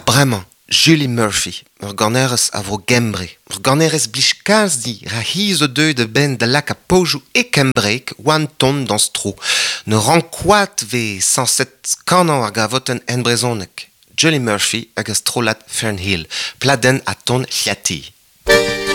bremañ, Julie Murphy, ur ganerez a vro Gembre. Ur ganerez blij kalz di, ra hi zo deuet de ben da lak a pojou e Kembrek, oan ton dans stro. Ne rankoat ve 107 kanan ar gavoten en brezonek. Julie Murphy hag a strolat Fernhill, pladen a ton liati.